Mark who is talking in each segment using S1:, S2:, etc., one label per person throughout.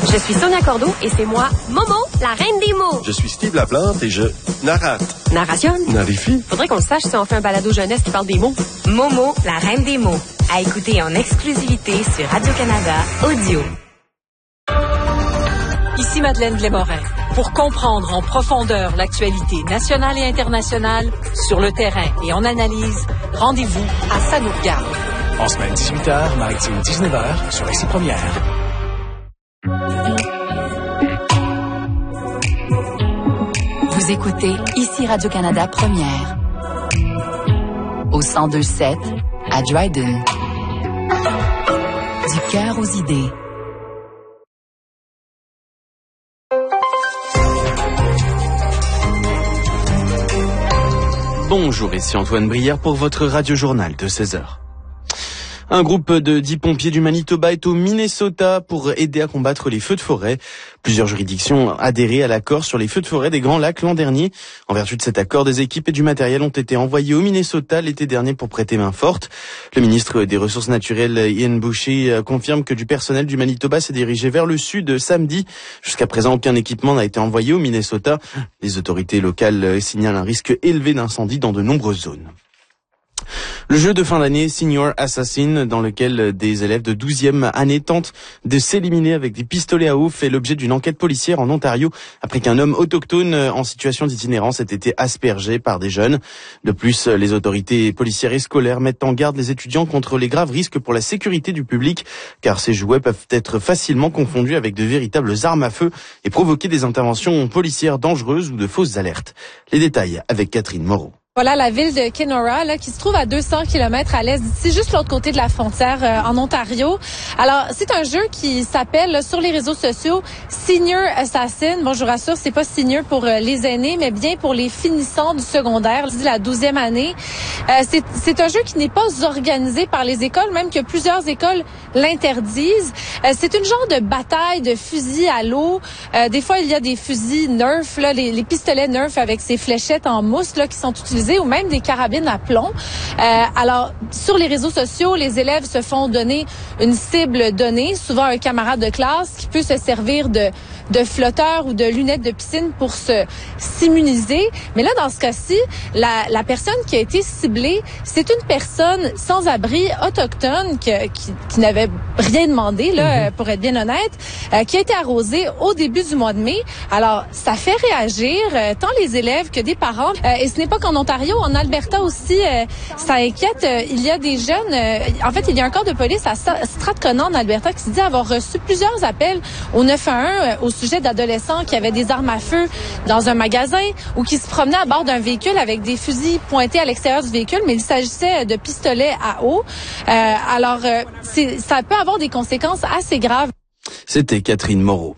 S1: Je suis Sonia Cordeau et c'est moi, Momo, la reine des mots.
S2: Je suis Steve Laplante et je narrate.
S1: Narration.
S2: Narifie.
S1: Faudrait qu'on le sache si on fait un balado jeunesse qui parle des mots.
S3: Momo, la reine des mots. À écouter en exclusivité sur Radio-Canada Audio.
S4: Ici Madeleine Blais-Morin. Pour comprendre en profondeur l'actualité nationale et internationale, sur le terrain et en analyse, rendez-vous à Ça nous regarde.
S5: En semaine 18h, mardi 19h, sur Ici Première.
S3: Vous écoutez Ici Radio-Canada Première. Au 102.7, à Dryden. Du cœur aux idées.
S6: Bonjour, ici Antoine Brière pour votre radio-journal de 16h. Un groupe de 10 pompiers du Manitoba est au Minnesota pour aider à combattre les feux de forêt. Plusieurs juridictions ont adhéré à l'accord sur les feux de forêt des Grands Lacs l'an dernier. En vertu de cet accord, des équipes et du matériel ont été envoyés au Minnesota l'été dernier pour prêter main forte. Le ministre des Ressources naturelles, Ian Boucher, confirme que du personnel du Manitoba s'est dirigé vers le sud samedi. Jusqu'à présent, aucun équipement n'a été envoyé au Minnesota. Les autorités locales signalent un risque élevé d'incendie dans de nombreuses zones. Le jeu de fin d'année Senior Assassin, dans lequel des élèves de 12e année tentent de s'éliminer avec des pistolets à eau, fait l'objet d'une enquête policière en Ontario après qu'un homme autochtone en situation d'itinérance ait été aspergé par des jeunes. De plus, les autorités policières et scolaires mettent en garde les étudiants contre les graves risques pour la sécurité du public, car ces jouets peuvent être facilement confondus avec de véritables armes à feu et provoquer des interventions policières dangereuses ou de fausses alertes. Les détails avec Catherine Moreau.
S7: Voilà la ville de Kenora, là, qui se trouve à 200 km à l'est d'ici, juste l'autre côté de la frontière en Ontario. Alors, c'est un jeu qui s'appelle sur les réseaux sociaux Senior Assassin. Bon, je vous rassure, c'est pas senior pour les aînés, mais bien pour les finissants du secondaire, je dis la 12e année. C'est un jeu qui n'est pas organisé par les écoles, même que plusieurs écoles l'interdisent. C'est une genre de bataille de fusils à l'eau. Des fois, il y a des fusils Nerf, là, les pistolets Nerf avec ces fléchettes en mousse là qui sont utilisées, ou même des carabines à plomb. Alors, sur les réseaux sociaux, les élèves se font donner une cible donnée, souvent un camarade de classe qui peut se servir de flotteurs ou de lunettes de piscine pour s'immuniser. Mais là, dans ce cas-ci, la personne qui a été ciblée, c'est une personne sans abri autochtone qui n'avait rien demandé, là, pour être bien honnête, qui a été arrosée au début du mois de mai. Alors, ça fait réagir tant les élèves que des parents. Et ce n'est pas qu'en Ontario, en Alberta aussi, ça inquiète. Il y a des jeunes, en fait, il y a un corps de police à Strathcona en Alberta qui se dit avoir reçu plusieurs appels au 911 au sujet d'adolescents qui avaient des armes à feu dans un magasin ou qui se promenaient à bord d'un véhicule avec des fusils pointés à l'extérieur du véhicule, mais il s'agissait de pistolets à eau. Alors, ça peut avoir des conséquences assez graves.
S6: C'était Catherine Moreau.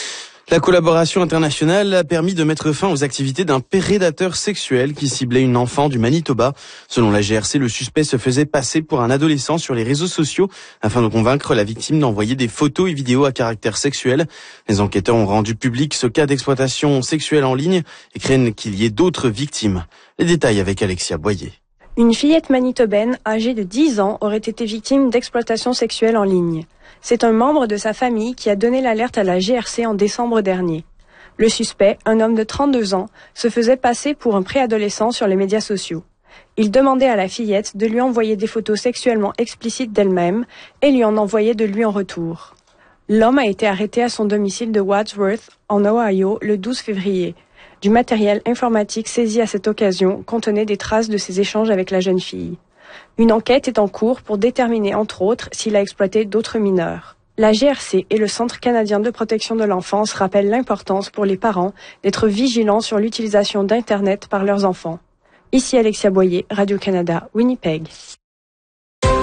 S6: La collaboration internationale a permis de mettre fin aux activités d'un prédateur sexuel qui ciblait une enfant du Manitoba. Selon la GRC, le suspect se faisait passer pour un adolescent sur les réseaux sociaux afin de convaincre la victime d'envoyer des photos et vidéos à caractère sexuel. Les enquêteurs ont rendu public ce cas d'exploitation sexuelle en ligne et craignent qu'il y ait d'autres victimes. Les détails avec Alexia Boyer.
S8: Une fillette manitobaine âgée de 10 ans aurait été victime d'exploitation sexuelle en ligne. C'est un membre de sa famille qui a donné l'alerte à la GRC en décembre dernier. Le suspect, un homme de 32 ans, se faisait passer pour un préadolescent sur les médias sociaux. Il demandait à la fillette de lui envoyer des photos sexuellement explicites d'elle-même et lui en envoyait de lui en retour. L'homme a été arrêté à son domicile de Wadsworth, en Ohio, le 12 février. Du matériel informatique saisi à cette occasion contenait des traces de ses échanges avec la jeune fille. Une enquête est en cours pour déterminer, entre autres, s'il a exploité d'autres mineurs. La GRC et le Centre canadien de protection de l'enfance rappellent l'importance pour les parents d'être vigilants sur l'utilisation d'Internet par leurs enfants. Ici Alexia Boyer, Radio-Canada, Winnipeg.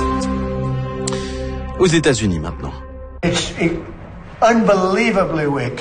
S6: Aux États-Unis maintenant.
S9: It's unbelievably weak.